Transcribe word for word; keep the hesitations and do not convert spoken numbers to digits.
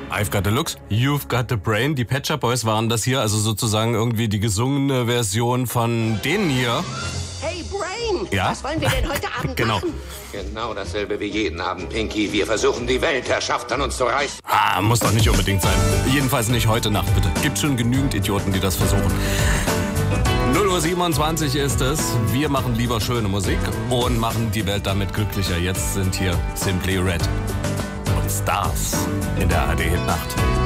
I've got the looks, you've got the brain. Die Pet Shop Boys waren das hier, also sozusagen irgendwie die gesungene Version von denen hier. Hey Brain, ja? Was wollen wir denn heute Abend genau. machen? Genau dasselbe wie jeden Abend, Pinky. Wir versuchen die Weltherrschaft an uns zu reißen. Ah, muss doch nicht unbedingt sein. Jedenfalls nicht heute Nacht, bitte. Gibt schon genügend Idioten, die das versuchen. null Uhr siebenundzwanzig ist es. Wir machen lieber schöne Musik und machen die Welt damit glücklicher. Jetzt sind hier Simply Red und Stars in der A R D-Hitnacht.